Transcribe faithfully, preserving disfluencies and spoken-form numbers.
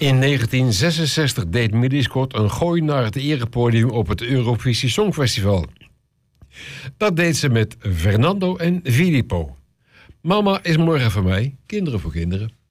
In negentien zesenzestig deed Millie Scott een gooi naar het erepodium op het Eurovisie Songfestival. Dat deed ze met Fernando en Filippo. Mama is morgen van mij, kinderen voor kinderen.